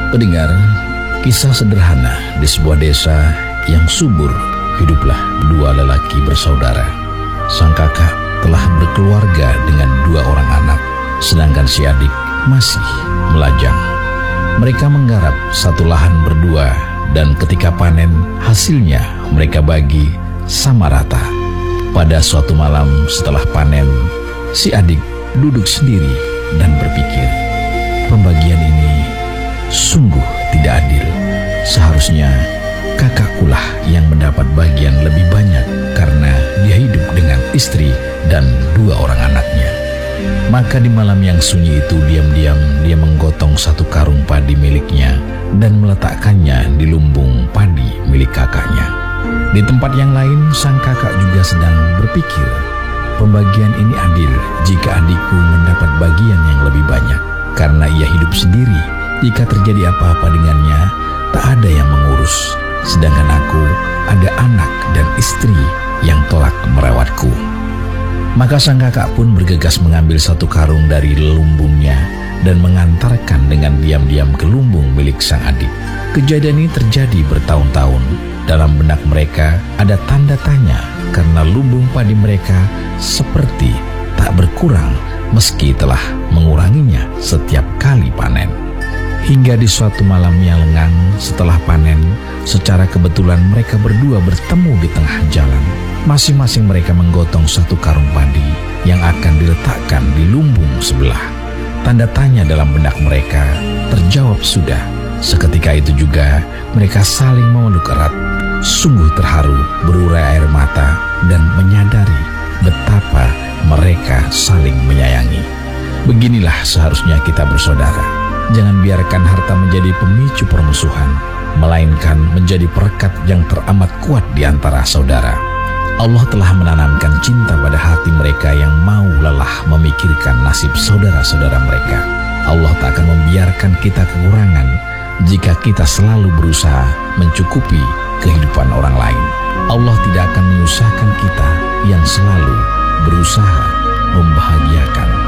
Pendengar, kisah sederhana di sebuah desa yang subur, hiduplah dua lelaki bersaudara. Sang kakak telah berkeluarga dengan 2 orang anak, sedangkan si adik masih melajang. Mereka menggarap satu lahan berdua, dan ketika panen, hasilnya mereka bagi sama rata. Pada suatu malam setelah panen, si adik duduk sendiri dan berpikir, pembagian ini sungguh tidak adil. Seharusnya kakakkulah yang mendapat bagian lebih banyak karena dia hidup dengan istri dan 2 orang anaknya. Maka di malam yang sunyi itu diam-diam dia menggotong satu karung padi miliknya dan meletakkannya di lumbung padi milik kakaknya. Di tempat yang lain sang kakak juga sedang berpikir, pembagian ini adil jika adikku mendapat bagian yang lebih banyak karena ia hidup sendiri. Jika terjadi apa-apa dengannya, tak ada yang mengurus, sedangkan aku ada anak dan istri yang kelak merawatku. Maka sang kakak pun bergegas mengambil satu karung dari lumbungnya dan mengantarkan dengan diam-diam ke lumbung milik sang adik. Kejadian ini terjadi bertahun-tahun. Dalam benak mereka ada tanda tanya karena lumbung padi mereka seperti tak berkurang meski telah menguranginya setiap kali panen. Hingga di suatu malam yang lengang setelah panen, secara kebetulan mereka berdua bertemu di tengah jalan. Masing-masing mereka menggotong satu karung padi yang akan diletakkan di lumbung sebelah. Tanda tanya dalam benak mereka terjawab sudah. Seketika itu juga mereka saling memeluk erat. Sungguh terharu, berurai air mata, dan menyadari betapa mereka saling menyayangi. Beginilah seharusnya kita bersaudara. Jangan biarkan harta menjadi pemicu permusuhan, melainkan menjadi perekat yang teramat kuat di antara saudara. Allah telah menanamkan cinta pada hati mereka yang mau lelah memikirkan nasib saudara-saudara mereka. Allah tak akan membiarkan kita kekurangan jika kita selalu berusaha mencukupi kehidupan orang lain. Allah tidak akan menyusahkan kita yang selalu berusaha membahagiakan